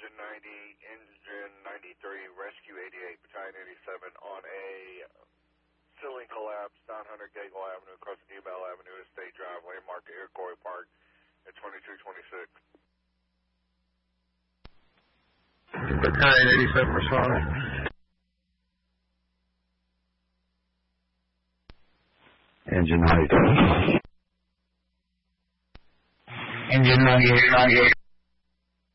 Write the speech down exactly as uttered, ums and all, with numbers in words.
Engine ninety, Engine ninety-three, Rescue eighty-eight, Battalion eighty-seven on a ceiling collapse, nine hundred Gagel Avenue, across the Debelle Avenue, Estate Drive, landmark Iroquois Park at twenty-two twenty-six. Battalion eighty-seven responding. Engine ninety-two. Engine ninety-eight, ninety-eight.